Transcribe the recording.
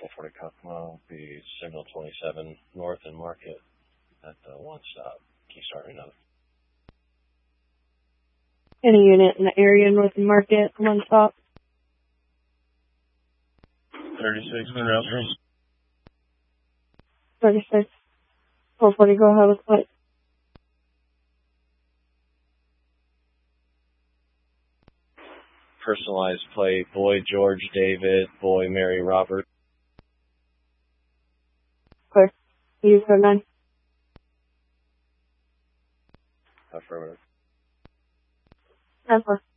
440 Kokomo will be Signal 27 North and Market at the one stop. Can you start right now? Any unit in the area North and Market, one stop. 36 Monroe. 36. 440, go ahead with what? Personalized plate, Boy George David, Boy Mary Robert. Clear. Use code 9. Affirmative. 10-4.